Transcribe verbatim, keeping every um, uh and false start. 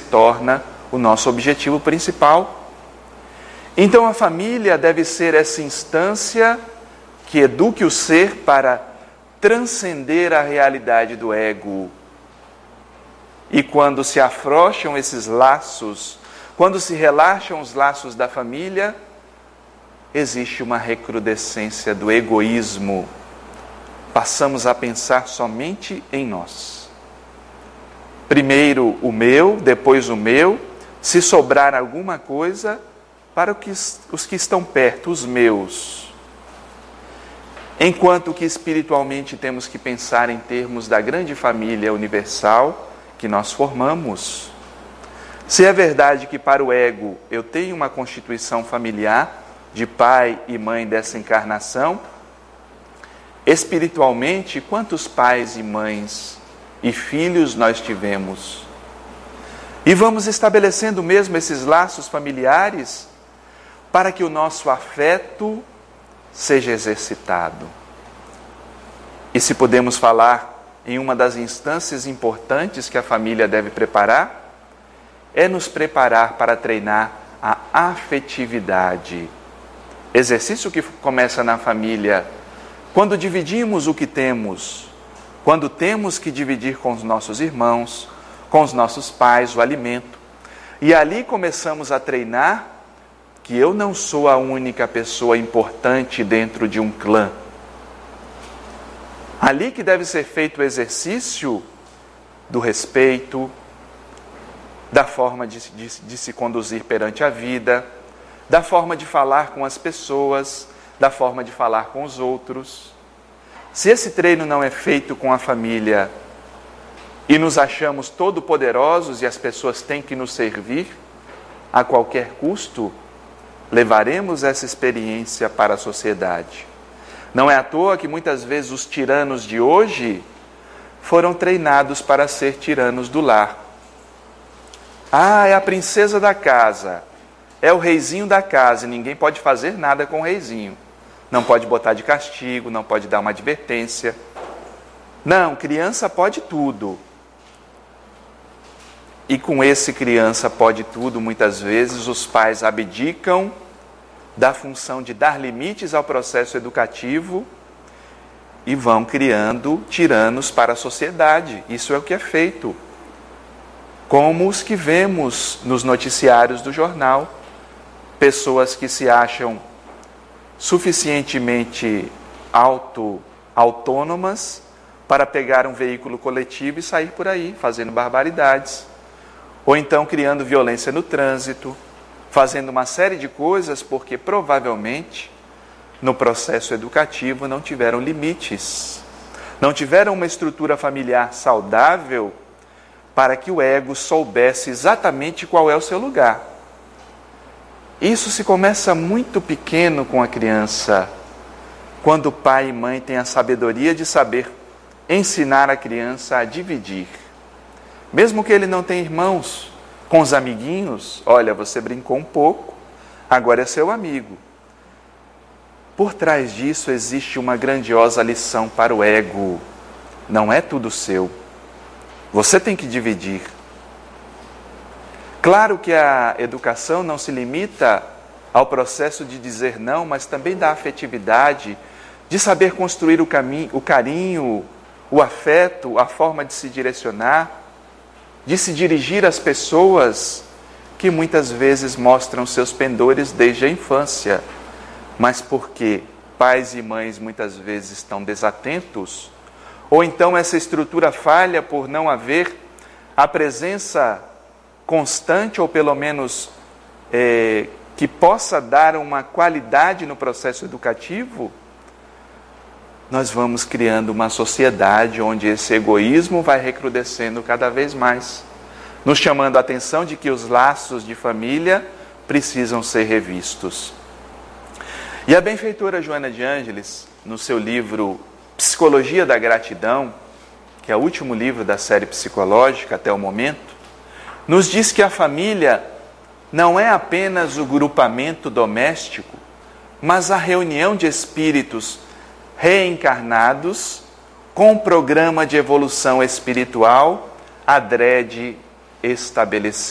torna o nosso objetivo principal. Então a família deve ser essa instância que eduque o ser para transcender a realidade do ego. E quando se afrouxam esses laços, quando se relaxam os laços da família, existe uma recrudescência do egoísmo. Passamos a pensar somente em nós. Primeiro o meu, depois o meu, se sobrar alguma coisa, para os que estão perto, os meus. Enquanto que espiritualmente temos que pensar em termos da grande família universal que nós formamos. Se é verdade que para o ego eu tenho uma constituição familiar de pai e mãe dessa encarnação, espiritualmente, quantos pais e mães e filhos nós tivemos? E vamos estabelecendo mesmo esses laços familiares para que o nosso afeto seja exercitado. E se podemos falar em uma das instâncias importantes que a família deve preparar, é nos preparar para treinar a afetividade. Exercício que começa na família, quando dividimos o que temos, quando temos que dividir com os nossos irmãos, com os nossos pais o alimento. E ali começamos a treinar que eu não sou a única pessoa importante dentro de um clã. Ali que deve ser feito o exercício do respeito, da forma de, de, de se conduzir perante a vida, da forma de falar com as pessoas, da forma de falar com os outros. Se esse treino não é feito com a família e nos achamos todo-poderosos e as pessoas têm que nos servir a qualquer custo, levaremos essa experiência para a sociedade. Não é à toa que muitas vezes os tiranos de hoje foram treinados para ser tiranos do lar. Ah, é a princesa da casa, é o reizinho da casa, e ninguém pode fazer nada com o reizinho. Não pode botar de castigo, não pode dar uma advertência. Não, criança pode tudo. E com esse criança pode tudo, muitas vezes os pais abdicam da função de dar limites ao processo educativo e vão criando tiranos para a sociedade. Isso é o que é feito. Como os que vemos nos noticiários do jornal. Pessoas que se acham suficientemente auto, autônomas para pegar um veículo coletivo e sair por aí, fazendo barbaridades. Ou então criando violência no trânsito, fazendo uma série de coisas porque provavelmente no processo educativo não tiveram limites, não tiveram uma estrutura familiar saudável para que o ego soubesse exatamente qual é o seu lugar. Isso se começa muito pequeno com a criança, quando pai e mãe têm a sabedoria de saber ensinar a criança a dividir. Mesmo que ele não tenha irmãos, com os amiguinhos, olha, você brincou um pouco, agora é seu amigo. Por trás disso existe uma grandiosa lição para o ego. Não é tudo seu. Você tem que dividir. Claro que a educação não se limita ao processo de dizer não, mas também da afetividade, de saber construir o caminho, o carinho, o afeto, a forma de se direcionar, de se dirigir às pessoas que muitas vezes mostram seus pendores desde a infância, mas porque pais e mães muitas vezes estão desatentos, ou então essa estrutura falha por não haver a presença constante, ou pelo menos é, que possa dar uma qualidade no processo educativo, nós vamos criando uma sociedade onde esse egoísmo vai recrudescendo cada vez mais, nos chamando a atenção de que os laços de família precisam ser revistos. E a benfeitora Joana de Ângeles, no seu livro Psicologia da Gratidão, que é o último livro da série psicológica até o momento, nos diz que a família não é apenas o grupamento doméstico, mas a reunião de espíritos reencarnados com um programa de evolução espiritual adrede estabelecido.